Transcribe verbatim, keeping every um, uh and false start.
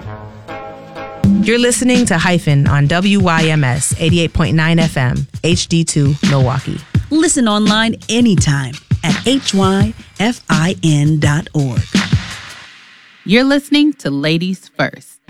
You're listening to Hyphen on W Y M S eighty-eight point nine F M, H D two, Milwaukee. Listen online anytime at H Y F I N dot org. You're listening to Ladies First.